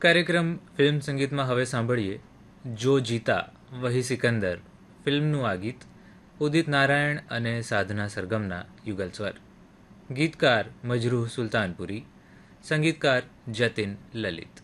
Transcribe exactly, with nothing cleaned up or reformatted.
કાર્યક્રમ ફિલ્મ સંગીતમાં હવે સાંભળીએ જો જીતા વહી સિકંદર ફિલ્મનું આ ગીત ઉદિત નારાયણ અને સાધના સરગમના યુગલ સ્વર. ગીતકાર મજરૂહ સુલતાનપુરી, સંગીતકાર જતિન લલિત.